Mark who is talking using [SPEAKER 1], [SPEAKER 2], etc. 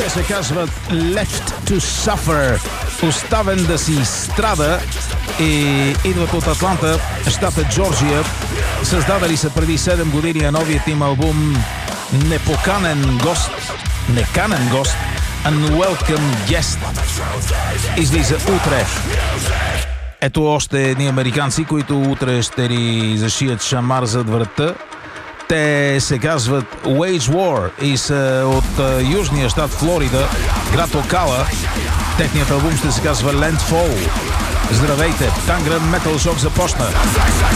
[SPEAKER 1] Те се казват Left to Suffer, оставен да си страда, и идват от Атланта, щата Джорджия. Създадали са преди 7 години новият им албум Неканен гост, Unwelcome Guest. Излиза утре. Ето още едни американци, които утре ще ни зашият шамар зад врата. Те се казват Wage War и са от южния щат Флорида, град Окала. Техният албум ще се казва Landfall. Здравейте, Танграм Метал Шок започна.